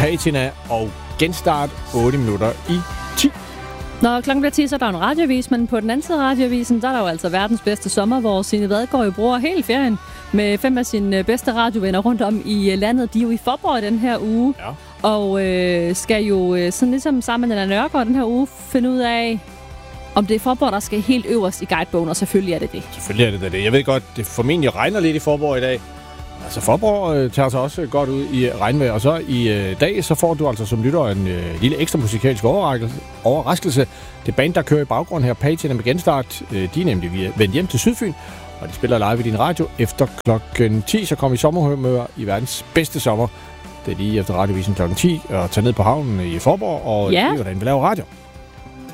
Patina og genstart 8 minutter i 10. Når klokken bliver 10, så er der en radioavis, men på den anden side af radioavisen, der er der jo altså verdens bedste sommer, hvor Signe Vadgaard jo bruger hele ferien med 5 af sine bedste radiovenner rundt om i landet. De er jo i Faaborg i den her uge, og skal jo sådan ligesom sammen med Nana Nørgaard den her uge finde ud af, om det er Faaborg, der skal helt øverst i guidebogen, og selvfølgelig er det det. Selvfølgelig er det det. Jeg ved godt, det formentlig regner lidt i Faaborg i dag. Altså Faaborg tager sig også godt ud i regnvejr, og så i dag, så får du altså som lytter en lille ekstra musikalsk overraskelse. Det band, der kører i baggrunden her, Patina med genstart, de er nemlig vendt hjem til Sydfyn, og de spiller live i din radio efter klokken 10, så kommer i sommerhumør i verdens bedste sommer. Det er lige efter radiovisen klokken 10, og tager ned på havnen i Faaborg, og det er hvordan vi laver radio.